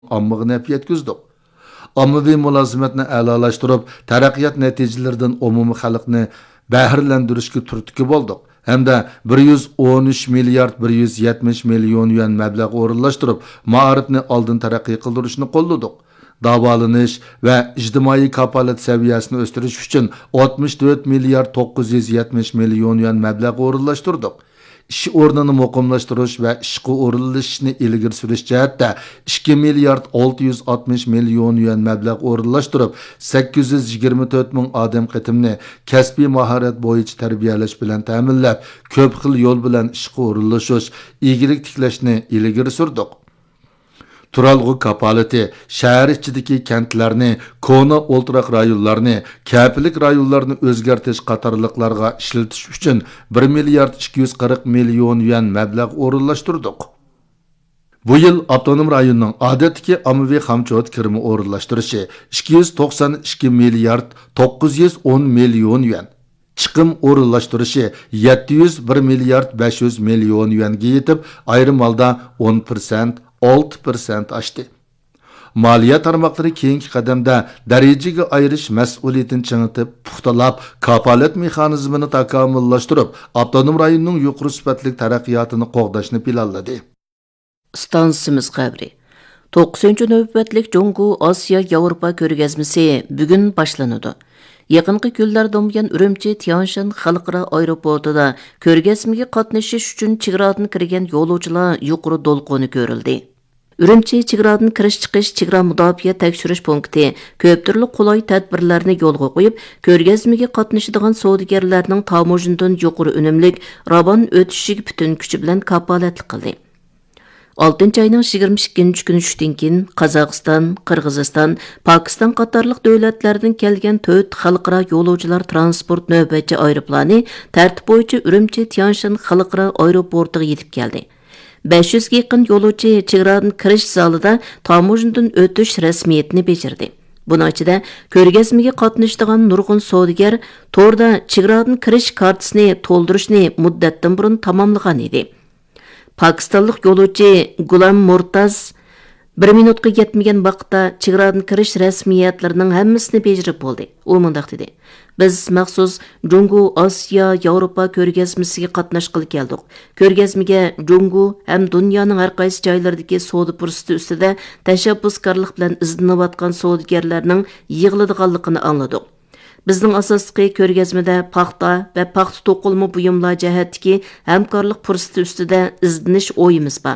ommaga naf yetkazdik. Ommaviy mulozimatni a'lolashtirib, taraqqiyot natijalaridan umumiy xalqni bahrilantirishga turtki bo'ldik. Hamda 113 milliard 170 million yuan mablag' o'rinlashtirib, ma'arifni oldin taraqqiy qildirishni qo'lladik. Davolanish va ijtimoiy kafolat saviyasini o'stirish uchun 64 milliard 970 million yuan mablag' o'rinlashtirdik. İş o'rnini muqimlashtirish va ishga o'rinlashishni ilgari surish jihatda 2 milliard 660 million yuan mablag' o'rinlashtirib, 824 ming odam qitimni kasbiy mahorat bo'yicha tarbiyalash bilan ta'minlab, ko'p xil yo'l bilan ishga o'rinlashish, egilik tiklashni ilgari surdik. Turalg'u kapolati shahar ichidagi kentlarni, kona o'ltiraq rayonlarni, kapilik rayonlarni o'zgartirish qatorliqlarga ishlatish uchun 1 milliard 240 million yuan mablag' o'rinlashtirdik. Bu yil avtonom rayonning odatdagi ommaviy xomchot kirimi o'rinlashtirishi 292 milliard 910 million yuan. Chiqim o'rinlashtirishi 701 milliard 500 million yuanga yetib, ayrim holda 10% 6% aştı. Maliye tarmoqlari keyingi qadamda darajaga ayirish mas'uliyatini chingitib, puxtalab, kafolat mexanizmini takomillashtirib, avtonom rayonning yuqori sifatli taraqqiyotini qo'g'dashni planladi. Stansimiz qabri. 9-navbatlik Jungu Osiyo Yevropa ko'rgazmasi bugun boshlanadi. Yaqinqi kunlarda bo'lgan Urumchi Tianshan xalqaro aeroportida ko'rgazmaga qatnashish uchun chegaradan kirgan yo'lovchilar yuqori to'lqini ko'rildi. Urumchi chegaradan kirish-chiqish chegara mudofaa tekshirish punkti ko'p turli qulay tadbirlarni yo'lga qo'yib, ko'rgazmaga qatnashadigan savdogarlarning tamojindan yuqori unumlik ravon o'tishiga butun kuchi bilan kafolatlik qildi. 6 ayning 22 kuni tushdan keyin Qozog'iston, Qirg'iziston, Pokiston qatorliq davlatlardan kelgan 4 xalqaro yo'lovchilar transport navbatchi aeroplani tartib bo'yicha Urumchi Tianshan xalqaro aeroportiga yetib keldi. 500 ga yaqin yo'lovchi chegaradan kirish zalida tamojindan o'tish rasmiyatini bejirdi. Buning ichida ko'rgazmaga qatnashadigan nurg'un savdogar to'rda chegaradan kirish kartasini to'ldirishni muddatdan burun tamomlagan edi. Pakistonlik yo'lovchi Gulam Murtaz 1 minutga yetmagan vaqtda chegaradan kirish rasmiyatlarining hammasini bejirib bo'ldi. U mundaq dedi: "Biz maxsus Jungu Osiyo Yevropa ko'rgazmasiga qatnashqili keldik. Ko'rgazmaga Jungu ham dunyoning har qaysi joylaridagi savdo fursati ustida tashabbuskorlik bilan izlanayotgan savdogarlarning yig'iladiganligini angladik. Bizning asosiy ko'rgazmada paxta va paxta to'qilma buyumlar jihatdagi hamkorlik fursati ustida izlanish o'yimiz bor.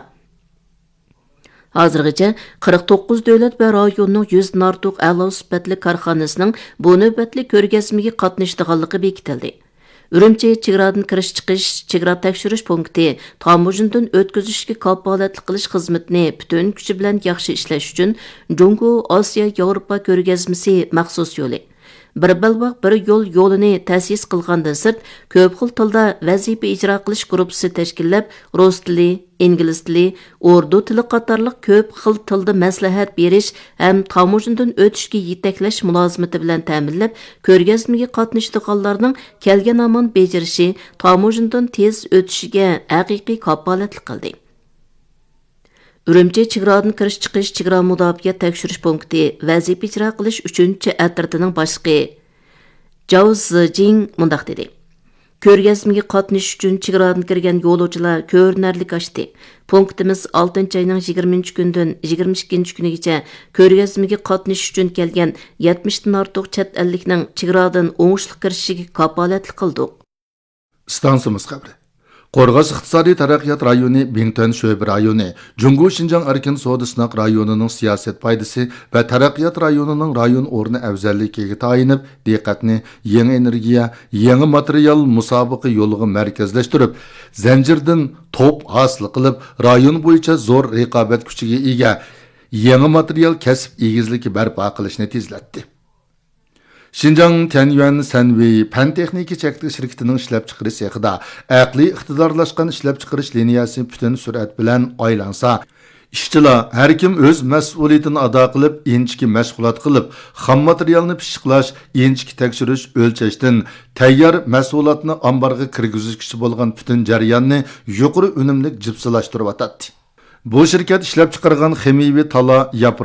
Hozirgacha 49 davlat va rayonning 100 dan ortiq a'lo sifatli korxonasining bu navbatli ko'rgazmaga qatnashdiganligi bekitildi. Urumchi chegaradan kirish-chiqish chegara tekshirish punkti tamojindan o'tkazishga kafolatlik qilish xizmatini butun kuchi bilan yaxshi ishlash uchun Jungu Osiyo Yevropa ko'rgazmasi maxsus yo'li bir balvoq bir yo'l yo'lini ta'sis qilgandan sirt ko'p xil tilda vazifa ijro qilish guruhi tashkillab, rus tili, ingliz tili, urdu tili qatorliq ko'p xil tilda maslahat berish ham tamojindan o'tishga yetaklash mulozimati bilan ta'minlab, ko'rgazmaga qatnashadiganlarning kelgan amon bejirishi tamojindan tez o'tishiga haqiqiy kafolatlik qildi. Urumchi chegaradan kirish-chiqish chegara mudofaa tekshirish punkti vazifa ijro qilish 3-atritining boshlig'i Zhao Zijing mundaq dedi: "Ko'rgazmaga qatnashish uchun chegaradan kirgan yo'lovchilar ko'rinarli oshdi. Punktimiz 6 ayning 20 kundan 22 kunigacha ko'rgazmaga qatnashish uchun kelgan 70 dan ortiq chet ellikning chegaradan o'ngishli kirishiga kafolatlik qildik." Stansimiz qabri. Qo'rg'os iqtisodiy taraqqiyot rayoni Bington sho'bi rayoni, Jungu Xinjiang erkin savdo sinoq rayonining siyosat foydasi va taraqqiyot rayonining rayon o'rni afzalligiga tayinib, diqqatni yangi energiya, yangi material musobaqa yo'liga markazlashtirib, zanjirdan top hosil qilib, rayon bo'yicha zo'r raqobat kuchiga ega yangi material kasb egizligi barpo qilishni tezlatdi. Xinjiang Tianyuan Sanwei Pan texnika çektik şirketining ishlab chiqarish sexida aqliy iqtidorlashgan ishlab chiqarish liniyasi butun surat bilan aylansa, ishchilar har kim o'z mas'uliyatini ado qilib, inchki mashg'ulot qilib, xam materialni pishiqlash, inchki tekshirish, o'lchashdan tayyor mahsulotni omborga kirgizishchi bo'lgan butun jarayonni yuqori unumli jipsilashtirib atadi. Bu şirket ishlab chiqargan ximiyevi tala